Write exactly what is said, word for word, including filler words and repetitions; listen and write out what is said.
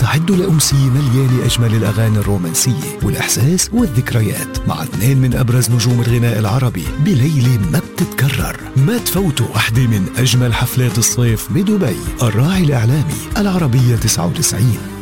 استعدوا لأمسية مليانة أجمل الأغاني الرومانسية والإحساس والذكريات مع اثنين من أبرز نجوم الغناء العربي بليلة ما بتتكرر. ما تفوتوا واحدة من أجمل حفلات الصيف بدبي. الراعي الإعلامي العربية تسعة وتسعين.